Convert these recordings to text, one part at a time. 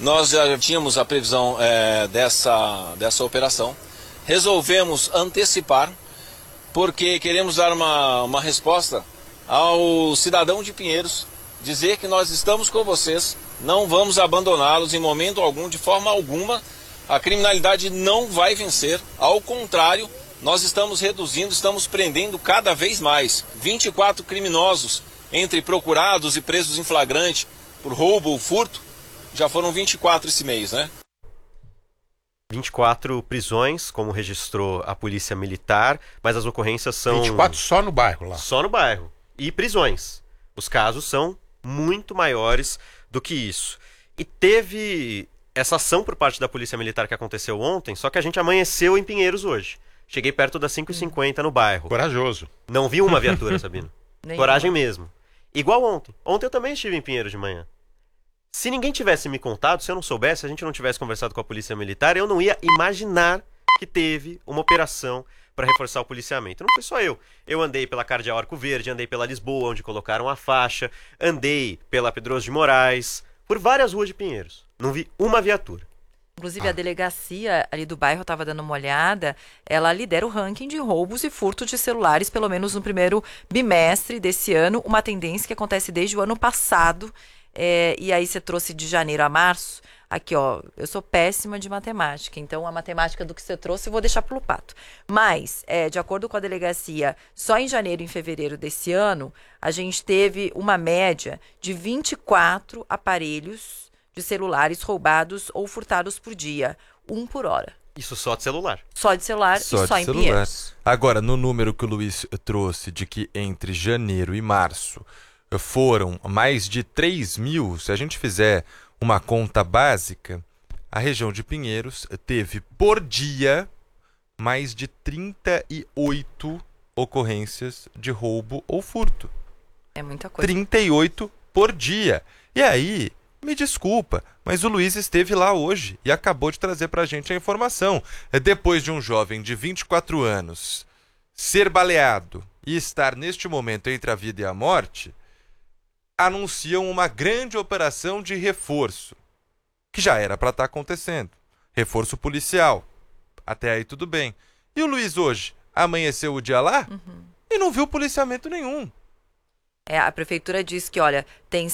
Nós já tínhamos a previsão dessa operação. Resolvemos antecipar, porque queremos dar uma resposta ao cidadão de Pinheiros, dizer que nós estamos com vocês, não vamos abandoná-los em momento algum, de forma alguma. A criminalidade não vai vencer, ao contrário, nós estamos reduzindo, estamos prendendo cada vez mais. 24 criminosos, entre procurados e presos em flagrante por roubo ou furto, já foram 24 esse mês, né? 24 prisões, como registrou a Polícia Militar, mas as ocorrências são... 24 só no bairro lá. Só no bairro. E prisões. Os casos são muito maiores do que isso. E teve essa ação por parte da Polícia Militar que aconteceu ontem, só que a gente amanheceu em Pinheiros hoje. Cheguei perto das 5h50 no bairro. Corajoso. Não vi uma viatura, Sabino. Coragem mesmo. Igual ontem. Ontem eu também estive em Pinheiros de manhã. Se ninguém tivesse me contado, se eu não soubesse, se a gente não tivesse conversado com a Polícia Militar, eu não ia imaginar que teve uma operação para reforçar o policiamento. Não foi só eu. Eu andei pela Cardeal Arco Verde, andei pela Lisboa, onde colocaram a faixa, andei pela Pedroso de Moraes, por várias ruas de Pinheiros. Não vi uma viatura. Inclusive, a delegacia ali do bairro, eu estava dando uma olhada, ela lidera o ranking de roubos e furtos de celulares, pelo menos no primeiro bimestre desse ano, uma tendência que acontece desde o ano passado. E aí você trouxe de janeiro a março. Aqui, ó, eu sou péssima de matemática, então a matemática do que você trouxe eu vou deixar pro Pato. Mas, de acordo com a delegacia, só em janeiro e em fevereiro desse ano, a gente teve uma média de 24 aparelhos de celulares roubados ou furtados por dia, 1 por hora. Isso só de celular. Só de celular e só em Pinheiros. Agora, no número que o Luiz trouxe de que entre janeiro e março foram mais de 3 mil, se a gente fizer uma conta básica, a região de Pinheiros teve por dia mais de 38 ocorrências de roubo ou furto. É muita coisa. 38 por dia. E aí, me desculpa, mas o Luiz esteve lá hoje e acabou de trazer pra gente a informação. Depois de um jovem de 24 anos ser baleado e estar neste momento entre a vida e a morte, anunciam uma grande operação de reforço, que já era para estar acontecendo. Reforço policial. Até aí tudo bem. E o Luiz hoje amanheceu o dia lá e não viu policiamento nenhum. A prefeitura diz que, olha, tem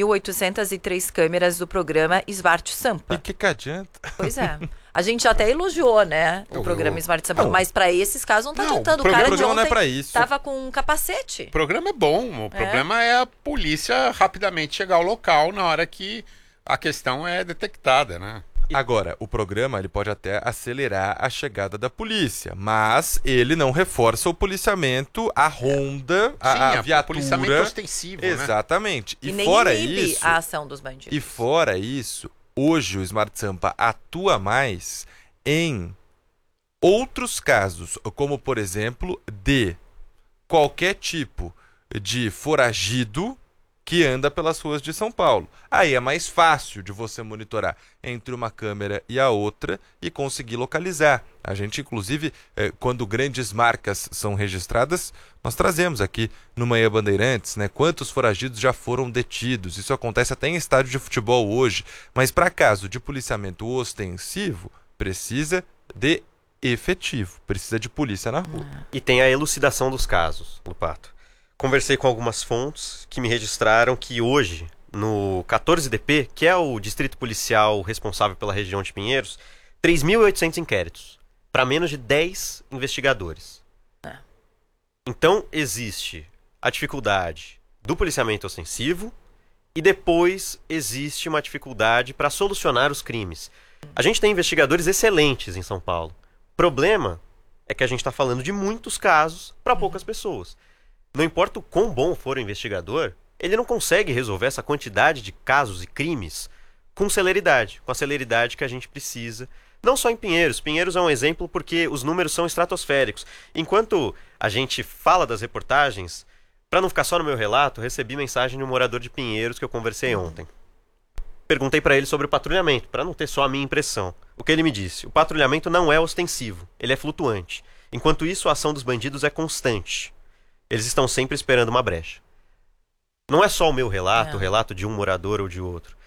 7.803 câmeras do programa Smart Sampa. E que adianta? Pois é. A gente até elogiou, né, o programa Smart Sampa, mas para esses casos não tá adiantando. O cara de ontem não é pra isso. Tava com um capacete. O programa é bom, o problema é a polícia rapidamente chegar ao local na hora que a questão é detectada, né? Agora, o programa ele pode até acelerar a chegada da polícia, mas ele não reforça o policiamento, a ronda, a viatura. O policiamento ostensivo, exatamente. E nem fora isso, a ação dos bandidos. E fora isso, hoje o Smart Sampa atua mais em outros casos, como por exemplo, de qualquer tipo de foragido que anda pelas ruas de São Paulo. Aí é mais fácil de você monitorar entre uma câmera e a outra e conseguir localizar. A gente, inclusive, quando grandes marcas são registradas, nós trazemos aqui no Manhã Bandeirantes, né, quantos foragidos já foram detidos. Isso acontece até em estádio de futebol hoje. Mas para caso de policiamento ostensivo, precisa de efetivo, precisa de polícia na rua. E tem a elucidação dos casos, Lupato. Conversei com algumas fontes que me registraram que hoje, no 14DP, que é o distrito policial responsável pela região de Pinheiros, 3.800 inquéritos, para menos de 10 investigadores. Então, existe a dificuldade do policiamento ostensivo e depois existe uma dificuldade para solucionar os crimes. A gente tem investigadores excelentes em São Paulo. O problema é que a gente está falando de muitos casos para poucas pessoas. Não importa o quão bom for o investigador, ele não consegue resolver essa quantidade de casos e crimes com celeridade, com a celeridade que a gente precisa. Não só em Pinheiros. Pinheiros é um exemplo porque os números são estratosféricos. Enquanto a gente fala das reportagens, para não ficar só no meu relato, recebi mensagem de um morador de Pinheiros que eu conversei ontem. Perguntei para ele sobre o patrulhamento, para não ter só a minha impressão. O que ele me disse? O patrulhamento não é ostensivo, ele é flutuante. Enquanto isso, a ação dos bandidos é constante. Eles estão sempre esperando uma brecha. Não é só o meu relato, o relato de um morador ou de outro.